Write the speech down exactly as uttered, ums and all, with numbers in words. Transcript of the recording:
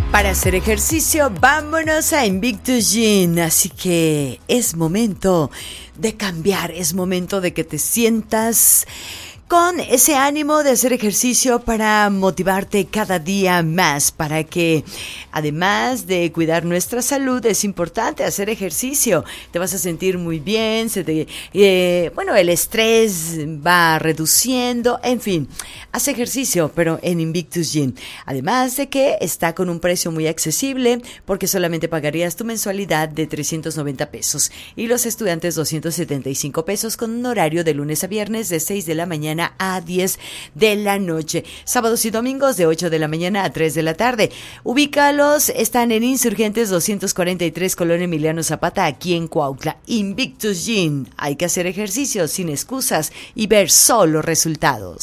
Para hacer ejercicio, vámonos a Invictus Gym. Así que es momento de cambiar, es momento de que te sientas con ese ánimo de hacer ejercicio para motivarte cada día más, para que además de cuidar nuestra salud, es importante hacer ejercicio. Te vas a sentir muy bien, se te, eh, bueno, el estrés va reduciendo, en fin, haz ejercicio, pero en Invictus Gym. Además de que está con un precio muy accesible, porque solamente pagarías tu mensualidad de trescientos noventa pesos y los estudiantes doscientos setenta y cinco pesos, con un horario de lunes a viernes de seis de la mañana a diez de la noche, sábados y domingos de ocho de la mañana a tres de la tarde. Ubícalos, están en Insurgentes doscientos cuarenta y tres, Colonia Emiliano Zapata, aquí en Cuautla. Invictus Gym, hay que hacer ejercicio sin excusas y ver solo resultados.